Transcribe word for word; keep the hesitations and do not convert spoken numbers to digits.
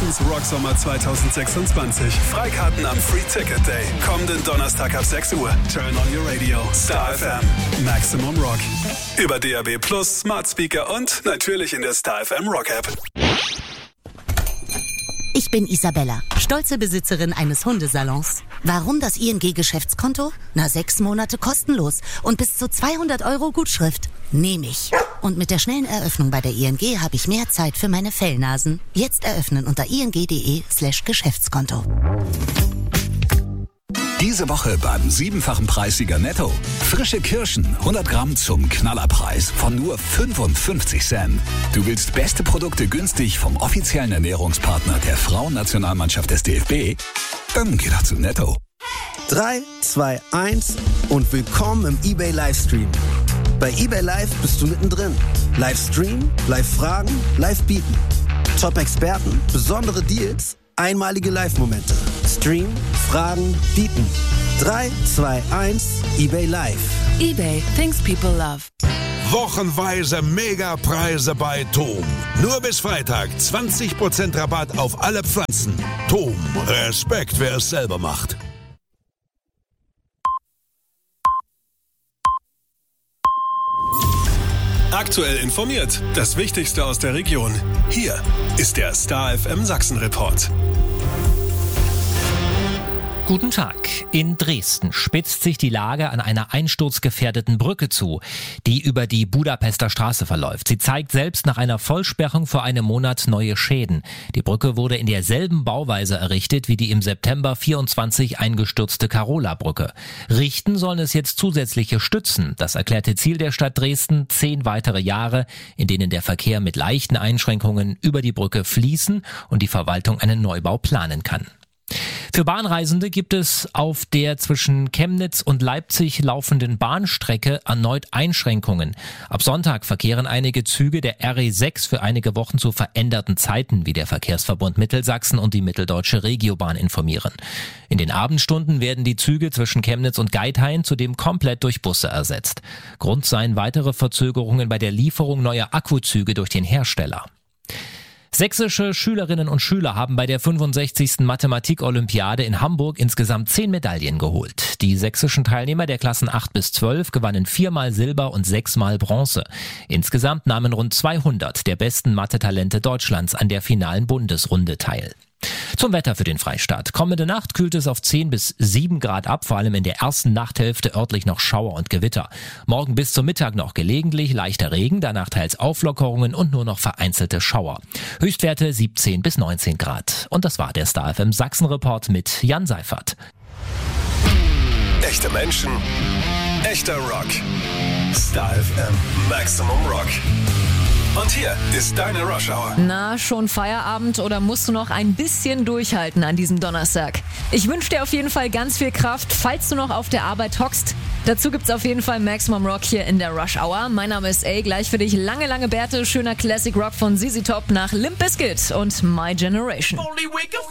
Horizons Rock Sommer zwanzig sechsundzwanzig. Freikarten am Free Ticket Day. Kommenden Donnerstag ab sechs Uhr. Turn on your radio. Star F M. Maximum Rock. Über D A B Plus, Smart Speaker und natürlich in der Star F M Rock App. Ich bin Isabella, stolze Besitzerin eines Hundesalons. Warum das I N G-Geschäftskonto? Na, sechs Monate kostenlos und bis zu zweihundert Euro Gutschrift. Nehme ich. Und mit der schnellen Eröffnung bei der I N G habe ich mehr Zeit für meine Fellnasen. Jetzt eröffnen unter ing.de slash Geschäftskonto. Diese Woche beim siebenfachen Preissieger Netto. Frische Kirschen, hundert Gramm zum Knallerpreis von nur fünfundfünfzig Cent. Du willst beste Produkte günstig vom offiziellen Ernährungspartner der Frauennationalmannschaft des D F B? Dann geh doch zu Netto. drei, zwei, eins und willkommen im eBay Livestream. Bei eBay Live bist du mittendrin. Livestream, Live-Fragen, Live-Bieten. Top-Experten, besondere Deals, einmalige Live-Momente. Stream, Fragen, Bieten. drei, zwei, eins, eBay Live. eBay, things people love. Wochenweise Megapreise bei Tom. Nur bis Freitag zwanzig Prozent Rabatt auf alle Pflanzen. Tom, Respekt, wer es selber macht. Aktuell informiert. Das Wichtigste aus der Region. Hier ist der Star F M Sachsen Report. Guten Tag. In Dresden spitzt sich die Lage an einer einsturzgefährdeten Brücke zu, die über die Budapester Straße verläuft. Sie zeigt selbst nach einer Vollsperrung vor einem Monat neue Schäden. Die Brücke wurde in derselben Bauweise errichtet wie die im September vierundzwanzig eingestürzte Karola-Brücke. Richten sollen es jetzt zusätzliche Stützen. Das erklärte Ziel der Stadt Dresden: zehn weitere Jahre, in denen der Verkehr mit leichten Einschränkungen über die Brücke fließen und die Verwaltung einen Neubau planen kann. Für Bahnreisende gibt es auf der zwischen Chemnitz und Leipzig laufenden Bahnstrecke erneut Einschränkungen. Ab Sonntag verkehren einige Züge der R E sechs für einige Wochen zu veränderten Zeiten, wie der Verkehrsverbund Mittelsachsen und die Mitteldeutsche Regiobahn informieren. In den Abendstunden werden die Züge zwischen Chemnitz und Geithain zudem komplett durch Busse ersetzt. Grund seien weitere Verzögerungen bei der Lieferung neuer Akkuzüge durch den Hersteller. Sächsische Schülerinnen und Schüler haben bei der fünfundsechzigsten Mathematik-Olympiade in Hamburg insgesamt zehn Medaillen geholt. Die sächsischen Teilnehmer der Klassen acht bis zwölf gewannen viermal Silber und sechsmal Bronze. Insgesamt nahmen rund zweihundert der besten Mathe-Talente Deutschlands an der finalen Bundesrunde teil. Zum Wetter für den Freistaat. Kommende Nacht kühlt es auf zehn bis sieben Grad ab, vor allem in der ersten Nachthälfte örtlich noch Schauer und Gewitter. Morgen bis zum Mittag noch gelegentlich leichter Regen, danach teils Auflockerungen und nur noch vereinzelte Schauer. Höchstwerte siebzehn bis neunzehn Grad. Und das war der Star F M Sachsen Report mit Jan Seifert. Echte Menschen, echter Rock. Star F M Maximum Rock. Und hier ist deine Rush Hour. Na, schon Feierabend oder musst du noch ein bisschen durchhalten an diesem Donnerstag? Ich wünsche dir auf jeden Fall ganz viel Kraft, falls du noch auf der Arbeit hockst. Dazu gibt's auf jeden Fall Maximum Rock hier in der Rush Hour. Mein Name ist A, gleich für dich lange, lange Bärte, schöner Classic Rock von Z Z Top nach Limp Bizkit und My Generation.